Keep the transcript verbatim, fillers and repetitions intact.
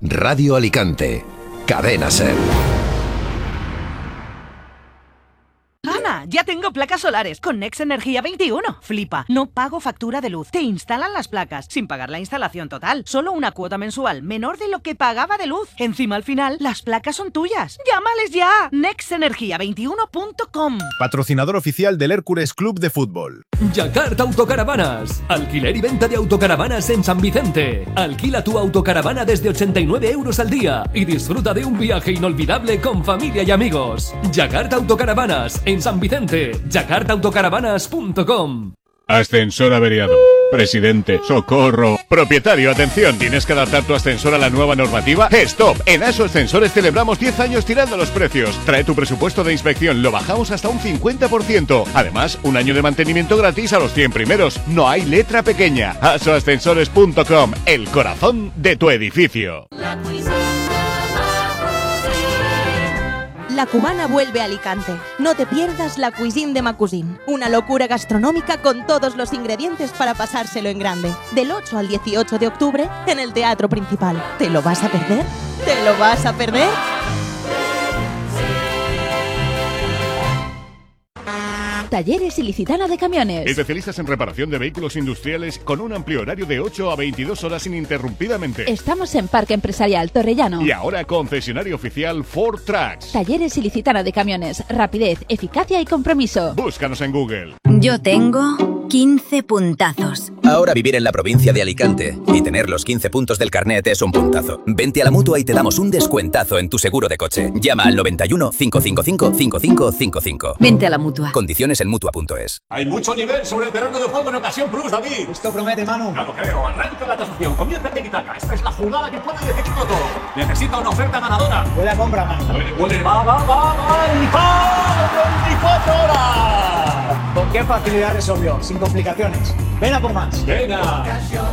Radio Alicante. Cadena SER. ¡Ana! Ya tengo placas solares con Next Energía veintiuno. Flipa, no pago factura de luz. Te instalan las placas sin pagar la instalación total. Solo una cuota mensual menor de lo que pagaba de luz. Encima al final, las placas son tuyas. ¡Llámales ya! next energía veintiuno punto com. Patrocinador oficial del Hércules Club de Fútbol. Yakarta Autocaravanas. Alquiler y venta de autocaravanas en San Vicente. Alquila tu autocaravana desde ochenta y nueve euros al día y disfruta de un viaje inolvidable con familia y amigos. Yakarta Autocaravanas en San Vicente. yakarta autocaravanas punto com. Ascensor averiado. Presidente, socorro. Propietario, atención. ¿Tienes que adaptar tu ascensor a la nueva normativa? ¡Stop! En ASO Ascensores celebramos diez años tirando los precios. Trae tu presupuesto de inspección, lo bajamos hasta un cincuenta por ciento. Además, un año de mantenimiento gratis a los cien primeros. No hay letra pequeña. aso ascensores punto com, el corazón de tu edificio. La Cubana vuelve a Alicante. No te pierdas la Cuisine de Macusin, una locura gastronómica con todos los ingredientes para pasárselo en grande. Del ocho al dieciocho de octubre en el Teatro Principal. ¿Te lo vas a perder? ¿Te lo vas a perder? Talleres Ilicitana de Camiones. Especialistas en reparación de vehículos industriales con un amplio horario de ocho a veintidós horas ininterrumpidamente. Estamos en Parque Empresarial Torrellano. Y ahora concesionario oficial Ford Trucks. Talleres Ilicitana de Camiones. Rapidez, eficacia y compromiso. Búscanos en Google. Yo tengo quince puntazos. Ahora vivir en la provincia de Alicante y tener los quince puntos del carnet es un puntazo. Vente a la Mutua y te damos un descuentazo en tu seguro de coche. Llama al noventa y uno, cinco cinco cinco, cinco cinco cinco cinco. Vente a la Mutua. Condiciones en mutua punto es. Hay mucho nivel sobre el terreno de juego en ocasión plus, David. Esto promete, Manu. No lo creo. Arranca la tasación. Comienza el tiki-taka. Esta es la jugada que puede decidirlo todo. Necesita una oferta ganadora. Buena compra, Manu. Puede, puede. Va, va, va, va. ¡Y va! veinticuatro horas. ¿Con qué facilidad resolvió? Sin complicaciones. Ven a por más. Venga.